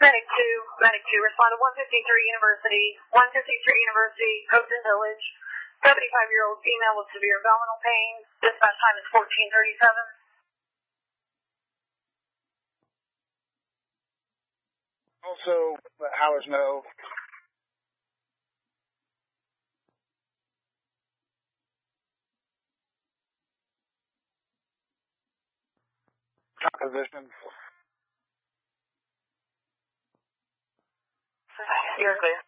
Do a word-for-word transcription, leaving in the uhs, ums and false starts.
Medic two, Medic two, respond to one fifty-three University, one fifty-three University, Hopeton Village, seventy-five-year-old female with severe abdominal pain. Dispatch time is fourteen thirty-seven. Also, Howard's no. Position. You're clear.